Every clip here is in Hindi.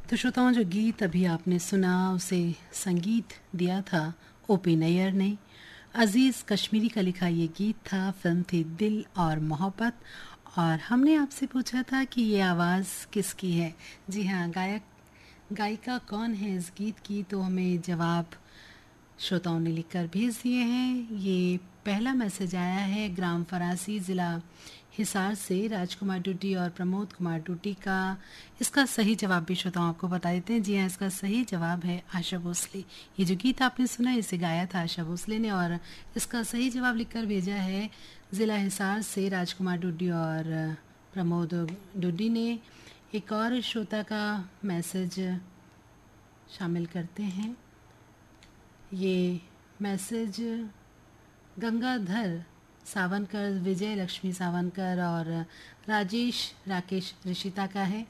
तो श्रोताओं, जो गीत अभी आपने सुना उसे संगीत दिया था ओपी नैयर ने। अजीज़ कश्मीरी का लिखा ये गीत था। फिल्म थी दिल और मोहब्बत। और हमने आपसे पूछा था कि ये आवाज़ किसकी है। जी हाँ, गायिका कौन है इस गीत की, तो हमें जवाब श्रोताओं ने लिखकर भेज दिए हैं। ये पहला मैसेज आया है ग्राम फरासी, ज़िला हिसार से राजकुमार डूडी और प्रमोद कुमार डूडी का। इसका सही जवाब भी श्रोताओं आपको बता देते हैं। जी हाँ, इसका सही जवाब है आशा भोसले। ये जो गीत आपने सुना इसे गाया था आशा भोसले ने, और इसका सही जवाब लिखकर भेजा है ज़िला हिसार से राजकुमार डूडी और प्रमोद डूडी ने। एक और श्रोता का मैसेज शामिल करते हैं। ये मैसेज गंगाधर सावनकर, विजय लक्ष्मी सावनकर और राकेश ऋषिता का है।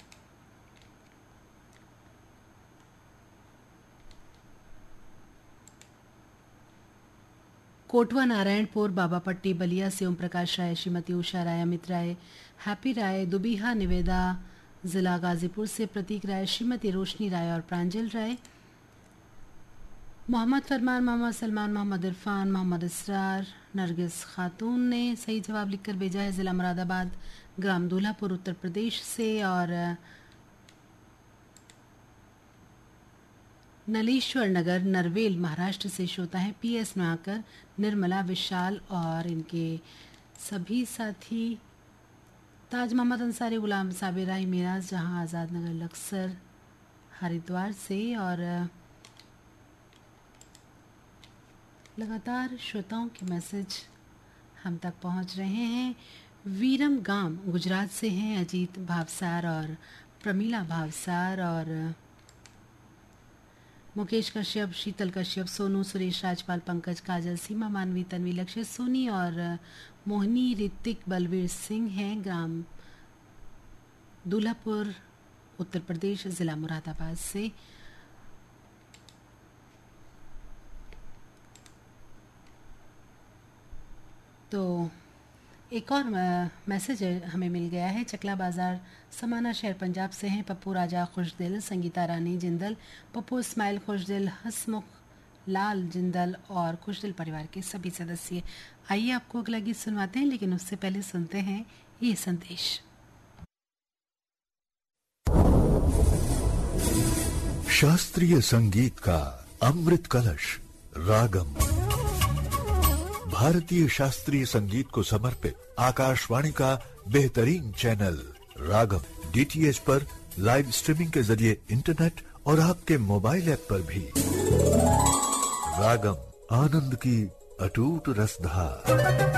कोटवा नारायणपुर, बाबा पट्टी बलिया से ओम प्रकाश राय, श्रीमती उषा राय, अमित राय, हैप्पी राय, दुबिहा निवेदा, जिला गाजीपुर से प्रतीक राय, श्रीमती रोशनी राय और प्रांजल राय, मोहम्मद फरमान, मोहम्मद सलमान, मोहम्मद इरफान, मोहम्मद इसरार, नरगिस खातून ने सही जवाब लिखकर भेजा है ज़िला मुरादाबाद, ग्राम दूल्हापुर, उत्तर प्रदेश से। और नलेश्वर नगर, नरवेल, महाराष्ट्र से श्रोता हैं PS नाकर, निर्मला, विशाल और इनके सभी साथी, ताज मोहम्मद अंसारी, गुलाम साबिर राही, मिराज जहां, आज़ाद नगर, लक्सर, हरिद्वार से। और लगातार श्रोताओं के मैसेज हम तक पहुंच रहे हैं। वीरम गाम गुजरात से हैं अजीत भावसार और प्रमीला भावसार, और मुकेश कश्यप, शीतल कश्यप, सोनू, सुरेश, राजपाल, पंकज, काजल, सीमा मानवी, तन्वी, लक्ष्य, सोनी और मोहिनी, ऋतिक, बलवीर सिंह हैं ग्राम दूल्हापुर, उत्तर प्रदेश, ज़िला मुरादाबाद से। तो एक और मैसेज हमें मिल गया है। चकला बाज़ार, समाना शहर, पंजाब से हैं पप्पू राजा खुशदिल, संगीता रानी जिंदल, पप्पू इस्माइल खुशदिल, हसमुख लाल जिंदल और खुशदिल परिवार के सभी सदस्य। आइए आपको अगला गीत सुनवाते हैं, लेकिन उससे पहले सुनते हैं ये संदेश। शास्त्रीय संगीत का अमृत कलश रागम, भारतीय शास्त्रीय संगीत को समर्पित आकाशवाणी का बेहतरीन चैनल रागम, DTH पर लाइव स्ट्रीमिंग के जरिए इंटरनेट और आपके मोबाइल ऐप पर भी। रागम, आनंद की अटूट रसधार।